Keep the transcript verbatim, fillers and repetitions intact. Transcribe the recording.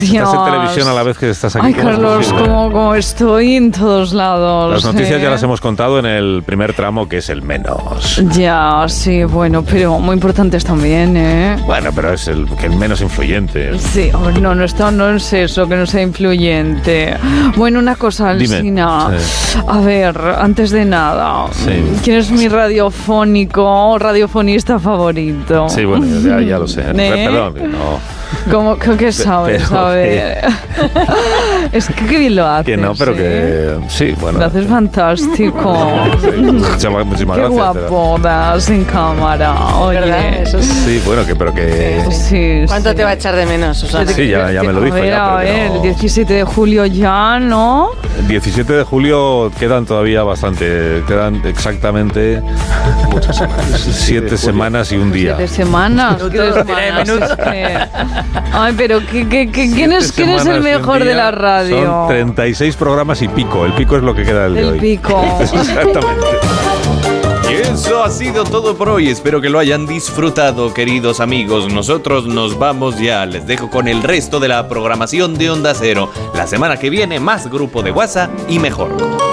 Estás en televisión a la vez que estás aquí. Ay, Carlos, como, como estoy en todos lados. Las noticias ¿eh? ya las hemos contado en el primer tramo, que es el menos. Ya, sí, bueno, pero muy importantes también, ¿eh? Bueno, pero es el, que el menos influyente. Sí, oh, no, no, está, no es eso, que no sea influyente. Bueno, una cosa, Alsina. Sí. A ver, antes de nada, sí. ¿quién es mi radiofónico o radiofonista favorito? Sí, bueno, ya, ya lo sé. ¿Eh? Perdón, no. ¿Cómo que sabes? Pero, a ver. Que... es que qué bien lo haces. Que no, pero ¿eh? que sí, bueno. Lo haces fantástico. Sí, muchísimas, muchísimas qué gracias. guapo das en cámara. Oye, eso sí. sí, bueno, que pero que. Sí, sí, ¿Cuánto sí. te va a echar de menos, Susana? Sí, ya, ya me lo dijo. A ver, ya, a ver, no. el diecisiete de julio ya, ¿no? El diecisiete de julio quedan todavía bastante, quedan exactamente muchas semanas. Siete semanas y un día. Siete semanas. Minutos, semanas es que... Ay, pero ¿qué, qué, qué, ¿quién, es, ¿quién es el mejor de la radio? Son treinta y seis programas y pico. El pico es lo que queda del de hoy. El pico. Exactamente. Y eso ha sido todo por hoy. Espero que lo hayan disfrutado, queridos amigos. Nosotros nos vamos ya. Les dejo con el resto de la programación de Onda Cero. La semana que viene, más grupo de WhatsApp y mejor.